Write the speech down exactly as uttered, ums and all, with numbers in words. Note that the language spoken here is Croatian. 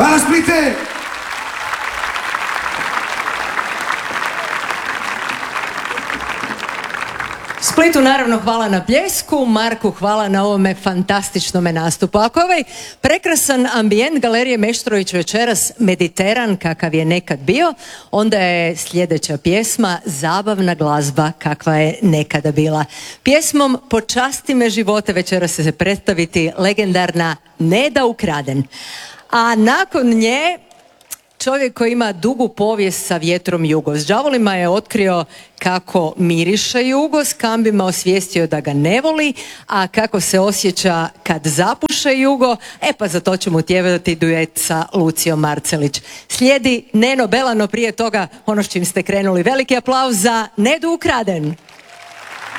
Hvala Splite! Splitu naravno hvala na pljesku, Marku hvala na ovome fantastičnome nastupu. Ako ovaj prekrasan ambijent Galerije Meštrović večeras Mediteran kakav je nekad bio, onda je sljedeća pjesma zabavna glazba kakva je nekada bila. Pjesmom Počasti me živote večeras će se predstaviti legendarna Neda Ukraden. A nakon nje čovjek koji ima dugu povijest sa vjetrom jugo. S đavolima je otkrio kako miriše jugo, s kambima osvijestio da ga ne voli, a kako se osjeća kad zapuše jugo, e pa za to ćemo utjevati duet sa Lucijom Marcelić. Slijedi Neno Belano, prije toga ono s čim ste krenuli. Veliki aplauz za Nedu Ukraden.